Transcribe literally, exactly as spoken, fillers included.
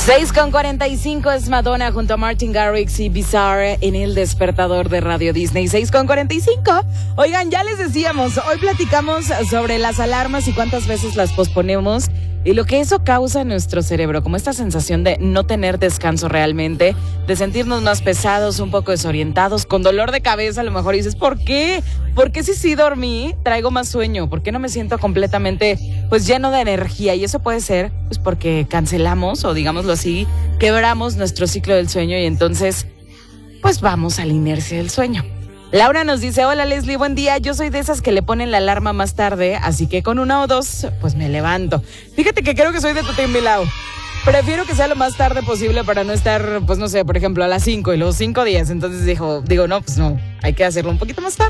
seis con cuarenta y cinco es Madonna junto a Martin Garrix y Bizarre en el despertador de Radio Disney. seis con cuarenta y cinco. Oigan, ya les decíamos, hoy platicamos sobre las alarmas y cuántas veces las posponemos y lo que eso causa en nuestro cerebro, como esta sensación de no tener descanso realmente, de sentirnos más pesados, un poco desorientados, con dolor de cabeza a lo mejor. Y dices, ¿por qué? ¿Por qué si sí dormí traigo más sueño? ¿Por qué no me siento completamente pues lleno de energía? Y eso puede ser pues porque cancelamos o digámoslo así, quebramos nuestro ciclo del sueño y entonces pues vamos a la inercia del sueño. Laura nos dice, hola Leslie, buen día, yo soy de esas que le ponen la alarma más tarde, así que con una o dos, pues me levanto. Fíjate que creo que soy de tu team, Milao. Prefiero que sea lo más tarde posible para no estar, pues no sé, por ejemplo, a las cinco y luego cinco días. Entonces dijo, digo, no, pues no, hay que hacerlo un poquito más tarde.